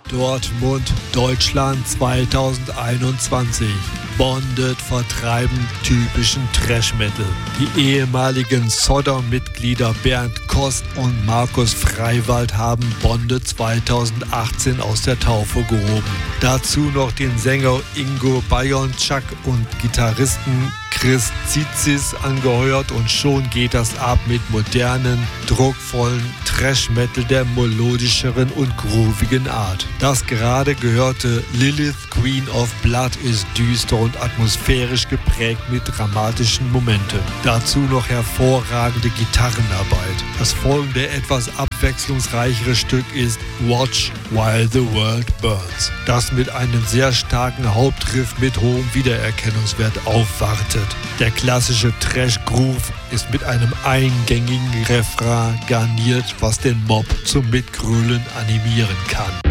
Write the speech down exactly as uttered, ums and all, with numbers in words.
Dortmund, Deutschland zweitausendeinundzwanzig. Bonded vertreiben typischen Thrash-Metal. Die ehemaligen Sodom-Mitglieder Bernd Kost und Markus Freiwald haben Bonded zweitausendachtzehn aus der Taufe gehoben. Dazu noch den Sänger Ingo Bajonczak und Gitarristen Chris Zizis angeheuert und schon geht das ab mit modernen, druckvollen Thrash-Metal der melodischeren und groovigen Art. Das gerade gehörte Lilith, Queen of Blood ist düster und atmosphärisch geprägt mit dramatischen Momenten. Dazu noch hervorragende Gitarrenarbeit. Das folgende etwas abwechslungsreichere Stück ist Watch While the World Burns, das mit einem sehr starken Hauptriff mit hohem Wiedererkennungswert aufwartet. Der klassische Thrash-Groove ist mit einem eingängigen Refrain garniert, was den Mob zum Mitgrölen animieren kann.